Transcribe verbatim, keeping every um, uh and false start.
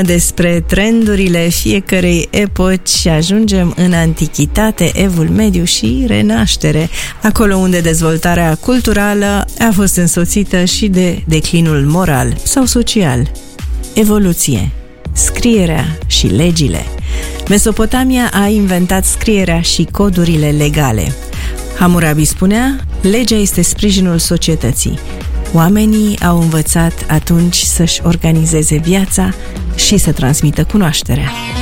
despre trendurile fiecărei epoci ajungem în Antichitate, Evul Mediu și Renaștere, acolo unde dezvoltarea culturală a fost însoțită și de declinul moral sau social. Evoluție, scrierea și legile. Mesopotamia a inventat scrierea și codurile legale. Hammurabi spunea, legea este sprijinul societății. Oamenii au învățat atunci să-și organizeze viața și să transmită cunoașterea.